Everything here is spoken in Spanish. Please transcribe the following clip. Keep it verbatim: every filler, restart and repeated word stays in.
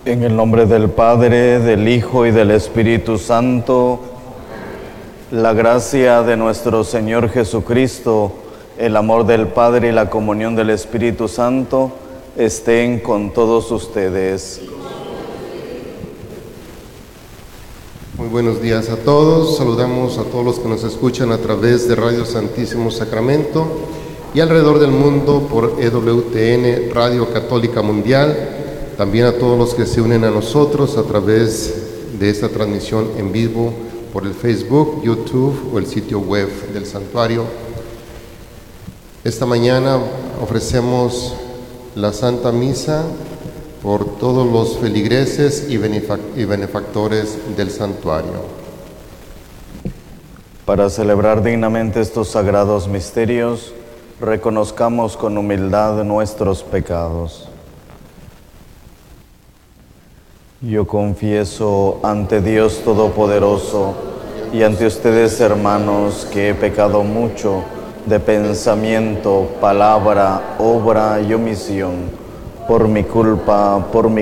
En el nombre del Padre, del Hijo y del Espíritu Santo, la gracia de nuestro Señor Jesucristo, el amor del Padre y la comunión del Espíritu Santo estén con todos ustedes. Muy buenos días a todos. Saludamos a todos los que nos escuchan a través de Radio Santísimo Sacramento y alrededor del mundo por E W T N, Radio Católica Mundial. También a todos los que se unen a nosotros a través de esta transmisión en vivo por el Facebook, YouTube o el sitio web del santuario. Esta mañana ofrecemos la Santa Misa por todos los feligreses y benefactores del santuario. Para celebrar dignamente estos sagrados misterios, reconozcamos con humildad nuestros pecados. Yo confieso ante Dios Todopoderoso y ante ustedes, hermanos, que he pecado mucho de pensamiento, palabra, obra y omisión, por mi culpa, por mi